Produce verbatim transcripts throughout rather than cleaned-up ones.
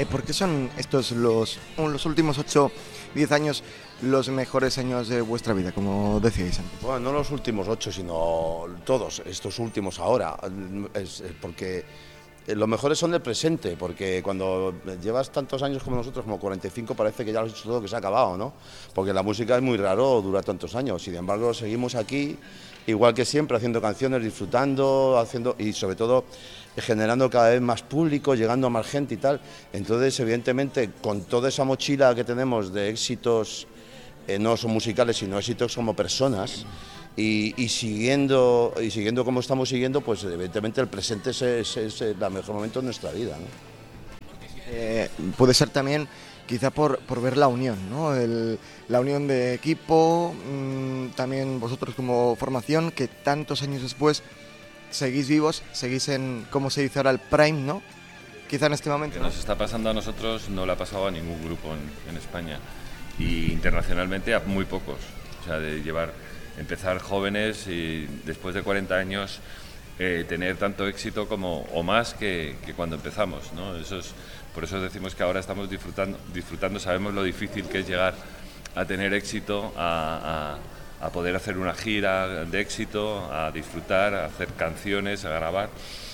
Eh, ¿Por qué son estos los, los últimos ocho, diez años los mejores años de vuestra vida, como decíais antes? Bueno, no los últimos ocho, sino todos, estos últimos ahora, es, es porque los mejores son del presente, porque cuando llevas tantos años como nosotros, como cuarenta y cinco, parece que ya lo has hecho todo, que se ha acabado, ¿no? Porque la música es muy raro, dura tantos años, sin embargo seguimos aquí, igual que siempre, haciendo canciones, disfrutando, haciendo y sobre todo generando cada vez más público, llegando a más gente y tal. Entonces, evidentemente, con toda esa mochila que tenemos de éxitos, eh, no son musicales, sino éxitos como personas, y, y siguiendo y siguiendo como estamos siguiendo, pues evidentemente el presente es, es, es el mejor momento de nuestra vida, ¿no? Eh, puede ser también quizá por, por ver la unión, ¿no? El, la unión de equipo, mmm, también vosotros como formación, que tantos años después seguís vivos, seguís en, como se dice ahora, el prime, ¿no? Quizá en este momento, ¿no? Nos está pasando a nosotros, no le ha pasado a ningún grupo en, en España, y internacionalmente a muy pocos. O sea, de llevar, empezar jóvenes y después de cuarenta años eh, tener tanto éxito como o más que, que cuando empezamos, ¿no? Eso es, por eso decimos que ahora estamos disfrutando, disfrutando, sabemos lo difícil que es llegar a tener éxito, a, a, a poder hacer una gira de éxito, a disfrutar, a hacer canciones, a grabar,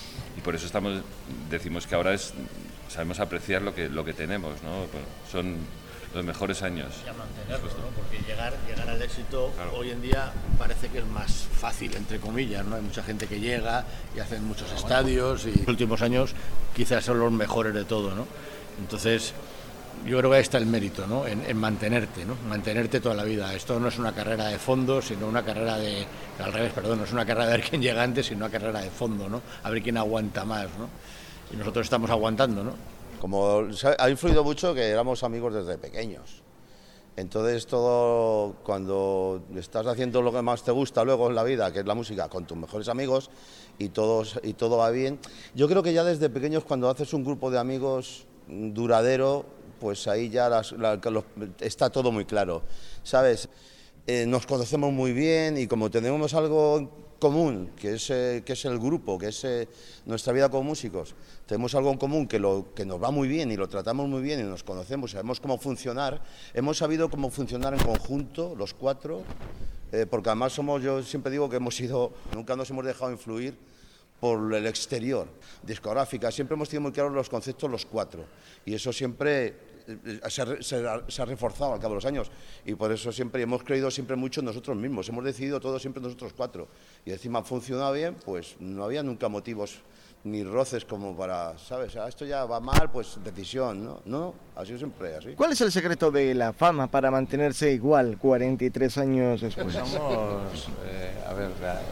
y por eso estamos, decimos que ahora es, sabemos apreciar lo que, lo que tenemos, ¿no? Bueno, son los mejores años. Y a mantenerlo, ¿no? Porque llegar, llegar al éxito, claro, hoy en día parece que es más fácil, entre comillas, ¿no? Hay mucha gente que llega y hacen muchos estadios, y los últimos años quizás son los mejores de todo, ¿no? Entonces, yo creo que ahí está el mérito, ¿no? En, en mantenerte, ¿no? Mantenerte toda la vida. Esto no es una carrera de fondo, sino una carrera de... Al revés, perdón, no es una carrera de ver quién llega antes, sino una carrera de fondo, ¿no? A ver quién aguanta más, ¿no? Y nosotros estamos aguantando, ¿no? Como ha influido mucho que éramos amigos desde pequeños. Entonces todo, cuando estás haciendo lo que más te gusta luego en la vida, que es la música, con tus mejores amigos, y, todos, y todo va bien, yo creo que ya desde pequeños, cuando haces un grupo de amigos duradero, pues ahí ya las, la, los, está todo muy claro, ¿sabes? Eh, nos conocemos muy bien, y como tenemos algo común, que es, eh, que es el grupo, que es eh, nuestra vida como músicos, tenemos algo en común que, lo, que nos va muy bien y lo tratamos muy bien y nos conocemos, sabemos cómo funcionar, hemos sabido cómo funcionar en conjunto, los cuatro, eh, porque además somos, yo siempre digo que hemos sido, nunca nos hemos dejado influir por el exterior, discográfica, siempre hemos tenido muy claros los conceptos los cuatro, y eso siempre se ha, se, ha, se ha reforzado al cabo de los años, y por eso siempre hemos creído siempre mucho en nosotros mismos, hemos decidido todo siempre nosotros cuatro, y encima ha funcionado bien, pues no había nunca motivos ni roces como para, ¿sabes? Ah, esto ya va mal, pues decisión, ¿no? No, ha sido siempre así. ¿Cuál es el secreto de la fama para mantenerse igual cuarenta y tres años después? Somos, eh, a ver,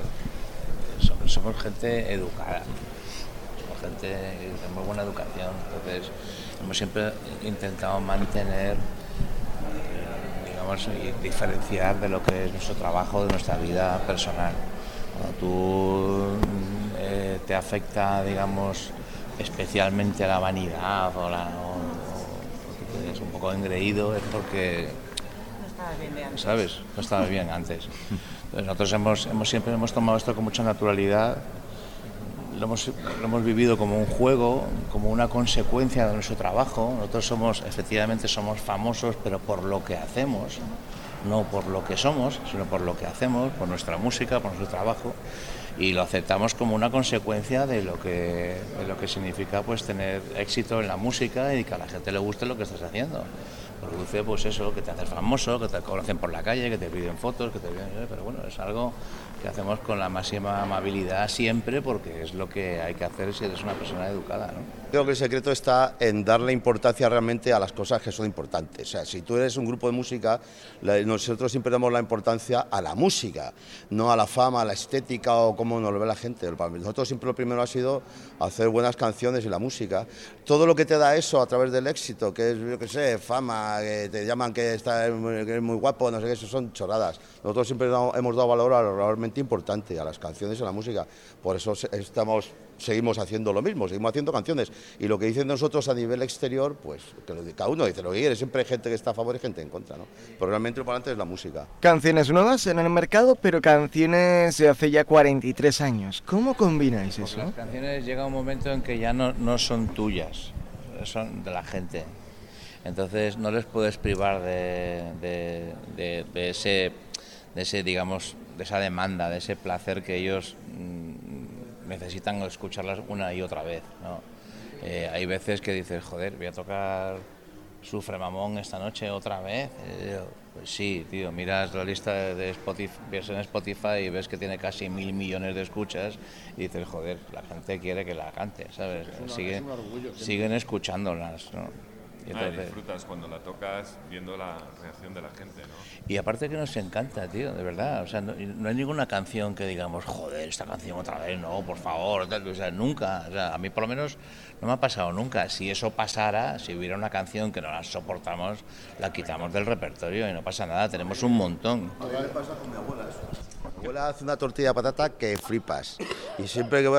somos, somos gente educada, somos gente de muy buena educación, entonces hemos siempre intentado mantener, digamos, y diferenciar de lo que es nuestro trabajo, de nuestra vida personal. Cuando tú eh, te afecta, digamos, especialmente la vanidad o, la, o, o porque eres un poco engreído, es porque no estabas bien de antes. ¿Sabes? No estabas bien antes. Entonces nosotros hemos, hemos siempre hemos tomado esto con mucha naturalidad. Lo hemos, lo hemos vivido como un juego, como una consecuencia de nuestro trabajo. Nosotros somos, efectivamente, somos famosos, pero por lo que hacemos, no por lo que somos, sino por lo que hacemos, por nuestra música, por nuestro trabajo, y lo aceptamos como una consecuencia de lo que, de lo que significa, pues, tener éxito en la música y que a la gente le guste lo que estás haciendo. Produce, pues eso, que te haces famoso, que te conocen por la calle, que te piden fotos, que te piden, pero bueno, es algo que hacemos con la máxima amabilidad siempre, porque es lo que hay que hacer si eres una persona educada, ¿no? Creo que el secreto está en darle importancia realmente a las cosas que son importantes. O sea, si tú eres un grupo de música, nosotros siempre damos la importancia a la música, no a la fama, a la estética o cómo nos lo ve la gente. Nosotros siempre lo primero ha sido hacer buenas canciones y la música. Todo lo que te da eso a través del éxito, que es, yo qué sé, fama, que te llaman que, está, que eres muy guapo, no sé qué, eso son chorradas. Nosotros siempre hemos dado valor a lo realmente importante, a las canciones y a la música. Por eso estamos, seguimos haciendo lo mismo, seguimos haciendo canciones. Y lo que dicen nosotros a nivel exterior, pues que lo, cada uno dice lo que quiere, siempre hay gente que está a favor y gente en contra, ¿no? Pero realmente lo importante es la música. Canciones nuevas en el mercado, pero canciones de hace ya cuarenta y tres años. ¿Cómo combináis eso? Porque las canciones llega un momento en que ya no, no son tuyas. son de la gente. Entonces no les puedes privar de, de, de, de ese, de ese, digamos, de esa demanda, de ese placer que ellos mmm, necesitan escucharlas una y otra vez, ¿no? Eh, hay veces que dices, joder, voy a tocar Sufre Mamón esta noche otra vez. Eh, pues sí, tío, miras la lista de Spotify, ves en Spotify y ves que tiene casi mil millones de escuchas y dices, joder, la gente quiere que la cante, ¿sabes? Es una, siguen, es un orgullo, siguen escuchándolas, ¿no? Y entonces, ah, disfrutas cuando la tocas viendo la reacción de la gente, ¿no? Y aparte que nos encanta, tío, de verdad. O sea, no, no hay ninguna canción que digamos, joder, esta canción otra vez, no, por favor, tal, o sea, nunca. O sea, a mí por lo menos no me ha pasado nunca. Si eso pasara, si hubiera una canción que no la soportamos, la quitamos del repertorio y no pasa nada, tenemos un montón. A mí me pasa con mi abuela eso. Mi abuela hace una tortilla de patata que flipas. Y siempre que voy a